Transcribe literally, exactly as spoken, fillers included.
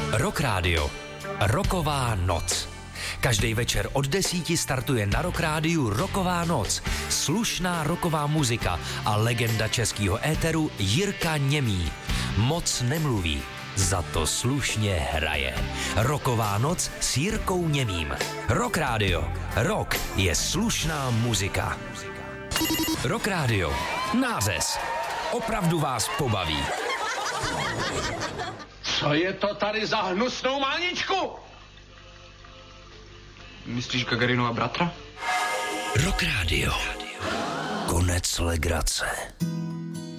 Rock Radio. Rocková noc. Každý večer od desíti startuje na Rock Rádiu Rocková noc. Slušná rocková muzika a legenda českého éteru Jirka Němý. Moc nemluví, za to slušně hraje. Rocková noc s Jirkou Němým. Rock Radio. Rock je slušná muzika. Rock Radio. Nářez. Opravdu vás pobaví. Co je to tady za hnusnou máničku? Myslíš Gagarinova bratra? Rock Radio. Konec legrace.